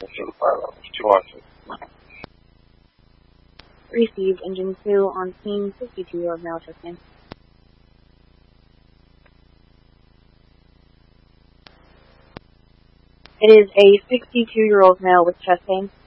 2 on 2. Received. Engine 2 on scene, 52-year-old male chest pain. It is a 62-year-old male with chest pain.